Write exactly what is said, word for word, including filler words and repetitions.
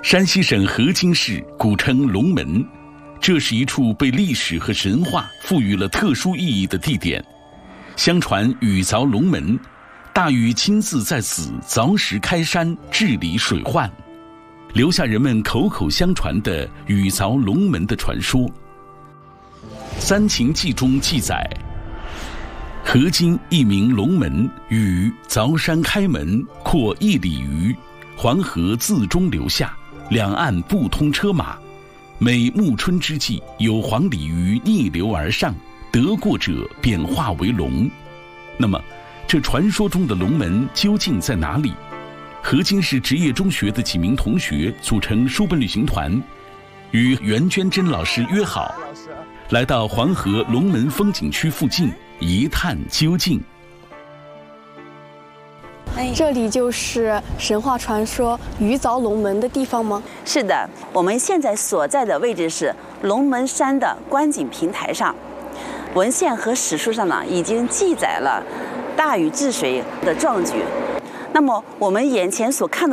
山西省河津市古称龙门，这是一处被历史和神话赋予了特殊意义的地点。相传禹凿龙门，大禹亲自在此凿石开山，治理水患，留下人们口口相传的禹凿龙门的传说。《三秦记》中记载，河津一名龙门，禹凿山开门，阔一里余，黄河自中流下，两岸不通车马。每暮春之际，有黄鲤鱼逆流而上，得过者便化为龙。那么，这传说中的龙门究竟在哪里？河津市职业中学的几名同学组成书本旅行团，与袁娟珍老师约好，来到黄河龙门风景区附近一探究竟。 这里就是神话传说禹凿龙门的地方吗？ 是的，我们现在所在的位置是龙门山的观景平台上。文献和史书上呢，已经记载了大禹治水的壮举。那么我们眼前所看到